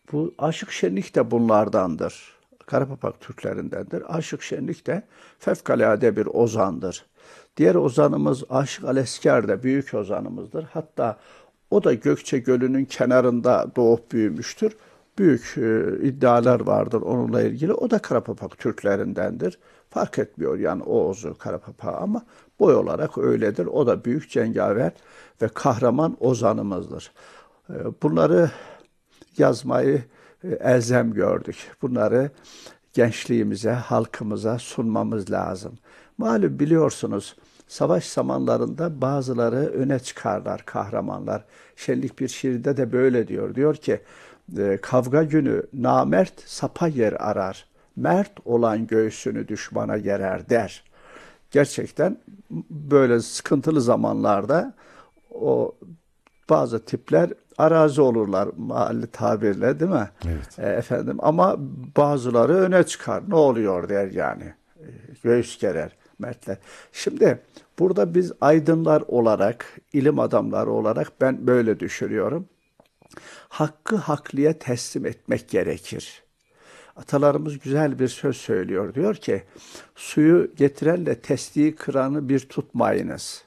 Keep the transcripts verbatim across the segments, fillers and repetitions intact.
Bu Aşık Şenlik de bunlardandır. Karapapak Türklerindendir. Aşık Şenlik de fevkalade bir ozandır. Diğer ozanımız Aşık Alesker de büyük ozanımızdır. Hatta o da Gökçe Gölü'nün kenarında doğup büyümüştür. Büyük e, iddialar vardır onunla ilgili. O da Karapapak Türklerindendir. Fark etmiyor yani Oğuz'u, Karapapak'ı ama boy olarak öyledir. O da büyük cengaver ve kahraman ozanımızdır. E, bunları yazmayı e, elzem gördük. Bunları gençliğimize, halkımıza sunmamız lazım. Malum biliyorsunuz, savaş zamanlarında bazıları öne çıkarlar, kahramanlar. Şenlik bir şiirde de böyle diyor. Diyor ki, e, kavga günü namert sapa yer arar. Mert olan göğsünü düşmana gerer der. Gerçekten böyle sıkıntılı zamanlarda o bazı tipler arazi olurlar mahalle tabirle değil mi? Evet. E, efendim ama bazıları öne çıkar. Ne oluyor der yani. E, göğüs gerer mertler. Şimdi burada biz aydınlar olarak, ilim adamları olarak ben böyle düşünüyorum. Hakkı haklıya teslim etmek gerekir. Atalarımız güzel bir söz söylüyor. Diyor ki, suyu getirenle testiyi kıranı bir tutmayınız.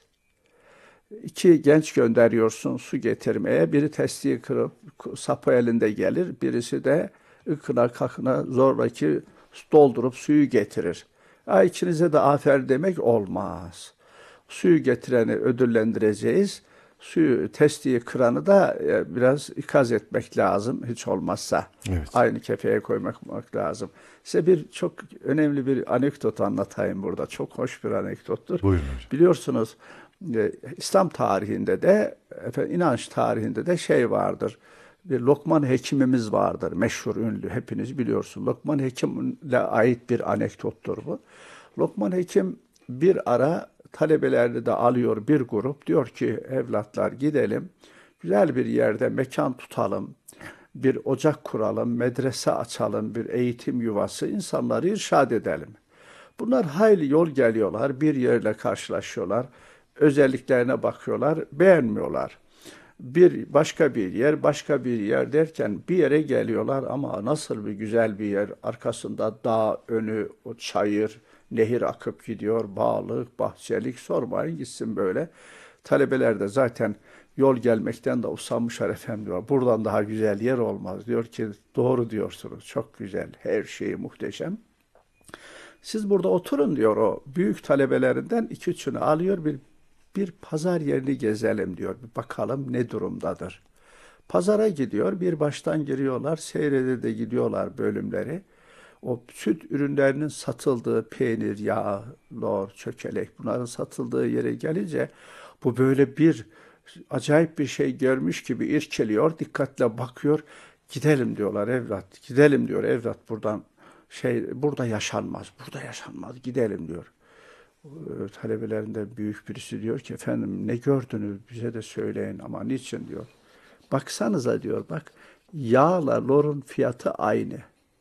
İki genç gönderiyorsun su getirmeye. Biri testiyi kırıp sapı elinde gelir. Birisi de ıkına kakına zorlaki doldurup suyu getirir. Ha, ikinize de aferin demek olmaz. Suyu getireni ödüllendireceğiz. Suyu testiyi kıranı da biraz ikaz etmek lazım hiç olmazsa. Evet. Aynı kefeye koymak lazım. Size bir çok önemli bir anekdot anlatayım burada. Çok hoş bir anekdottur. Buyurun hocam. Biliyorsunuz İslam tarihinde de, efendim, inanç tarihinde de şey vardır. Bir Lokman Hekimimiz vardır. Meşhur, ünlü. Hepiniz biliyorsun. Lokman Hekim'le ait bir anekdottur bu. Lokman Hekim bir ara talebelerini de alıyor bir grup. Diyor ki evlatlar gidelim. Güzel bir yerde mekan tutalım. Bir ocak kuralım. Medrese açalım. Bir eğitim yuvası. İnsanları irşad edelim. Bunlar hayli yol geliyorlar. Bir yerle karşılaşıyorlar. Özelliklerine bakıyorlar, beğenmiyorlar. Bir başka bir yer, başka bir yer derken bir yere geliyorlar ama nasıl bir güzel bir yer. Arkasında dağ, önü, o çayır, nehir akıp gidiyor, bağlık, bahçelik, sormayın gitsin böyle. Talebeler de zaten yol gelmekten de usanmışlar efendim diyor. Buradan daha güzel yer olmaz. Diyor ki doğru diyorsunuz, çok güzel, her şeyi muhteşem. Siz burada oturun diyor o büyük talebelerinden iki üçünü alıyor bir bir pazar yerini gezelim diyor. Bir bakalım ne durumdadır. Pazara gidiyor, bir baştan giriyorlar, seyrede de gidiyorlar bölümleri. O süt ürünlerinin satıldığı peynir, yağ, lor, çökelek bunların satıldığı yere gelince bu böyle bir acayip bir şey görmüş gibi irkeliyor, dikkatle bakıyor. Gidelim diyorlar evlat, gidelim diyor evlat buradan şey burada yaşanmaz, burada yaşanmaz, gidelim diyor. Talebelerinden büyük birisi diyor ki efendim ne gördünüz bize de söyleyin ama niçin diyor. Baksanıza diyor bak yağla lorun fiyatı aynı.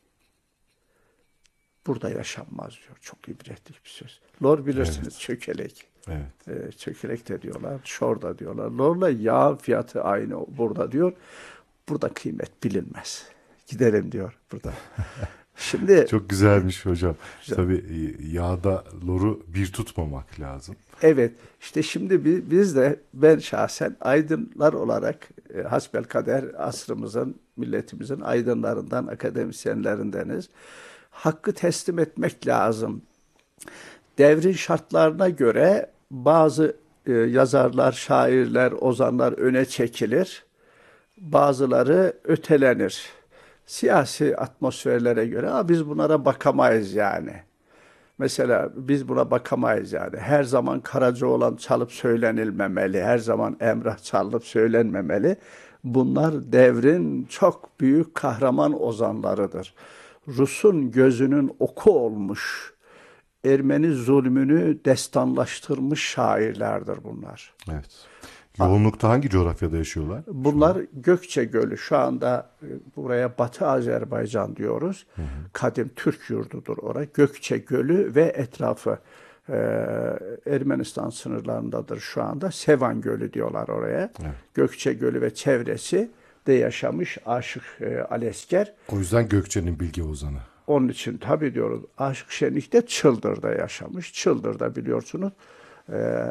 Burada yaşanmaz diyor. Çok ibretlik bir söz. Lor bilirsiniz Evet. çökelek. Evet. Ee, çökelek de diyorlar, şor da diyorlar. Lorla yağ fiyatı aynı burada diyor. Burada kıymet bilinmez. Gidelim diyor burada. Şimdi Çok güzelmiş hocam. güzel. Tabii yağda loru bir tutmamak lazım. Evet, işte şimdi bi- biz de ben şahsen aydınlar olarak e, hasbelkader asrımızın, milletimizin aydınlarından, akademisyenlerindeniz. Hakkı teslim etmek lazım. Devrin şartlarına göre bazı e, yazarlar, şairler, ozanlar öne çekilir. Bazıları ötelenir. Siyasi atmosferlere göre "Aa, biz bunlara bakamayız yani. Mesela biz buna bakamayız yani. Her zaman Karacaoğlan çalıp söylenilmemeli. Her zaman Emrah çalıp söylenmemeli. Bunlar devrin çok büyük kahraman ozanlarıdır. Rus'un gözünün oku olmuş, Ermeni zulmünü destanlaştırmış şairlerdir bunlar. Evet. Yoğunlukta hangi coğrafyada yaşıyorlar? Bunlar Gökçe Gölü şu anda e, buraya Batı Azerbaycan diyoruz. Hı hı. Kadim Türk yurdudur orası. Gökçe Gölü ve etrafı e, Ermenistan sınırlarındadır şu anda. Sevan Gölü diyorlar oraya. Evet. Gökçe Gölü ve çevresi de yaşamış Aşık e, Alezker. O yüzden Gökçe'nin bilge ozanı. Onun için tabii diyoruz Aşık Şenlik de Çıldır'da yaşamış. Çıldır'da biliyorsunuz e,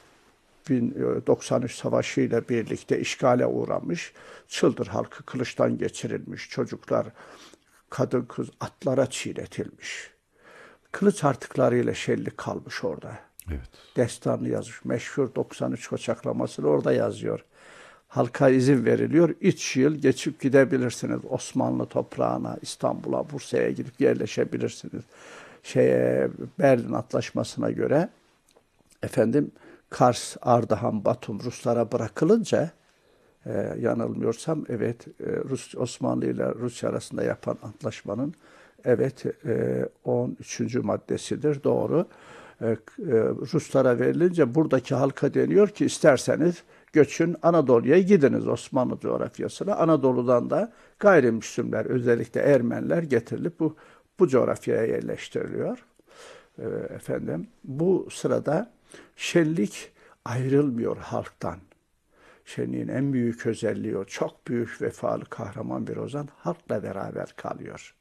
bin doksan üç Savaşı ile birlikte işgale uğramış. Çıldır halkı kılıçtan geçirilmiş. Çocuklar, kadın kız atlara çiğnetilmiş. Kılıç artıklarıyla Şenlik kalmış orada. Evet. Destanını yazmış. Meşhur doksan üç koçaklamasını orada yazıyor. Halka izin veriliyor. Üç yıl geçip gidebilirsiniz. Osmanlı toprağına, İstanbul'a, Bursa'ya gidip yerleşebilirsiniz. Şeye, Berlin Antlaşması'na göre efendim Kars, Ardahan, Batum Ruslara bırakılınca e, yanılmıyorsam evet e, Rus Osmanlı ile Rusya arasında yapan antlaşmanın evet e, on üçüncü maddesidir. Doğru. E, e, Ruslara verilince buradaki halka deniyor ki isterseniz göçün Anadolu'ya gidiniz Osmanlı coğrafyasına. Anadolu'dan da gayrimüslimler özellikle Ermeniler getirilip bu bu coğrafyaya yerleştiriliyor. E, efendim bu sırada Şenlik ayrılmıyor halktan. Şenlik'in en büyük özelliği o. Çok büyük vefalı kahraman bir ozan halkla beraber kalıyor.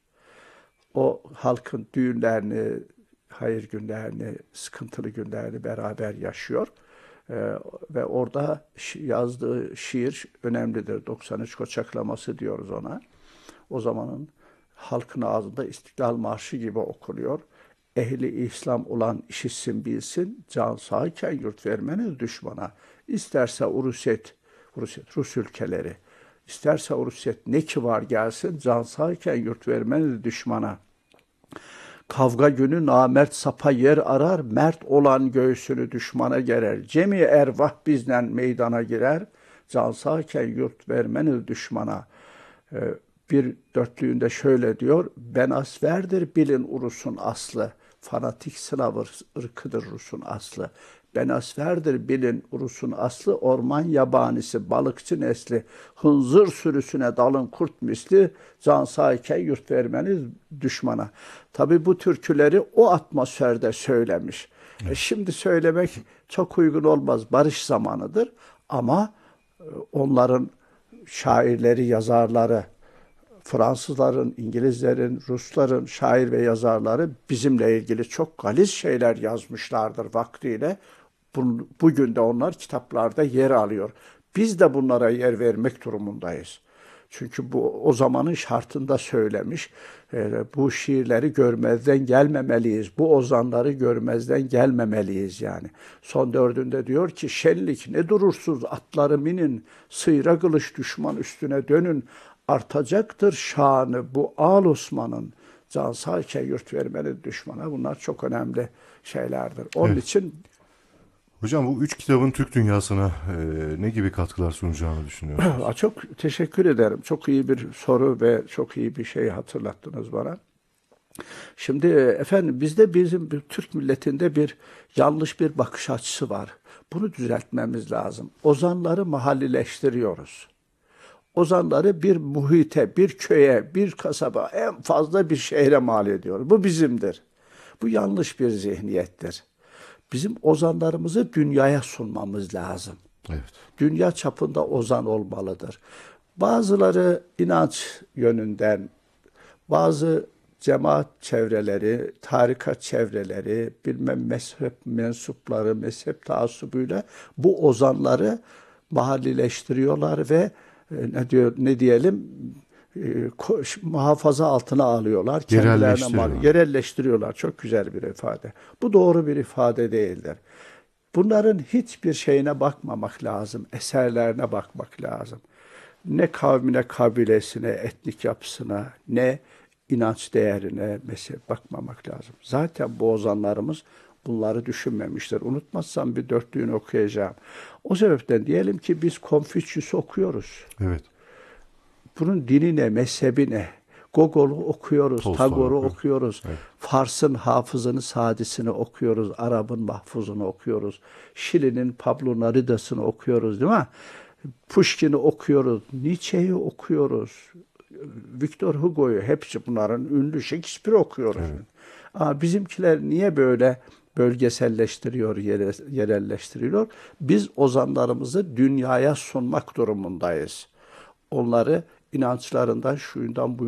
O halkın düğünlerini, hayır günlerini, sıkıntılı günlerini beraber yaşıyor. Ee, ve orada yazdığı şiir önemlidir. doksan üç koçaklaması diyoruz ona. O zamanın halkın ağzında İstiklal Marşı gibi okunuyor. Ehli İslam olan işitsin bilsin, can sağken yurt vermeniz düşmana. İsterse uruset, uruset, Rus ülkeleri, isterse uruset ne ki var gelsin, can sağken yurt vermeniz düşmana. Kavga günü namert sapa yer arar, mert olan göğsünü düşmana gerer. Cemi ervah bizden meydana girer, can sağken yurt vermeniz düşmana. Ee, bir dörtlüğünde şöyle diyor, ben asverdir bilin urusun aslı. Fanatik sınavır ırkıdır Rus'un aslı. Ben asverdir bilin Rus'un aslı. Orman yabanisi, balıkçı nesli. Hınzır sürüsüne dalın kurt misli. Can sağken yurt vermeniz düşmana. Tabi bu türküleri o atmosferde söylemiş. E şimdi söylemek çok uygun olmaz. Barış zamanıdır. Ama onların şairleri, yazarları, Fransızların, İngilizlerin, Rusların şair ve yazarları bizimle ilgili çok galiz şeyler yazmışlardır vaktiyle. Bugün de onlar kitaplarda yer alıyor. Biz de bunlara yer vermek durumundayız. Çünkü bu o zamanın şartında söylemiş. E, bu şiirleri görmezden gelmemeliyiz. Bu ozanları görmezden gelmemeliyiz yani. Son dördünde diyor ki şenlik ne durursuz atları minin, sıyra kılıç düşman üstüne dönün. Artacaktır şanı bu Al Osman'ın, can sağken yurt vermeli düşmana. Bunlar çok önemli şeylerdir. Onun evet. için hocam bu üç kitabın Türk dünyasına e, ne gibi katkılar sunacağını düşünüyorsunuz? Çok teşekkür ederim. Çok iyi bir soru ve çok iyi bir şey hatırlattınız bana. Şimdi efendim bizde bizim Türk milletinde bir yanlış bir bakış açısı var. Bunu düzeltmemiz lazım. Ozanları mahallileştiriyoruz. Ozanları bir muhite, bir köye, bir kasaba, en fazla bir şehre mal ediyoruz. Bu bizimdir. Bu yanlış bir zihniyettir. Bizim ozanlarımızı dünyaya sunmamız lazım. Evet. Dünya çapında ozan olmalıdır. Bazıları inanç yönünden, bazı cemaat çevreleri, tarikat çevreleri, bilmem mezhep mensupları, mezhep taassubuyla bu ozanları mahallileştiriyorlar ve ne diyor ne diyelim e, muhafaza altına alıyorlar. Yerelleştiriyorlar. Yerelleştiriyorlar. Çok güzel bir ifade. Bu doğru bir ifade değildir. Bunların hiçbir şeyine bakmamak lazım. Eserlerine bakmak lazım. Ne kavmine, kabilesine, etnik yapısına, ne inanç değerine mesela bakmamak lazım. Zaten bu ozanlarımız bunları düşünmemişler. Unutmazsam bir dörtlüğünü okuyacağım. O sebepten diyelim ki biz Konfüçyüs'ü okuyoruz. Evet. Bunun dinine, mezhebine, Gogol'u okuyoruz, Tolstoy Tagor'u okuyoruz. okuyoruz. Evet. Fars'ın Hafız'ını, Sadis'ini okuyoruz. Arap'ın Mahfuz'unu okuyoruz. Şili'nin Pablo Nerudá'sını okuyoruz değil mi? Pushkin'i okuyoruz. Nietzsche'yi okuyoruz. Victor Hugo'yu, hepsi bunların ünlü Shakespeare okuyoruz. Evet. Ama bizimkiler niye böyle bölgeselleştiriyor, yerelleştiriyor? Biz ozanlarımızı dünyaya sunmak durumundayız. onları inançlarından, şuyundan, buyundan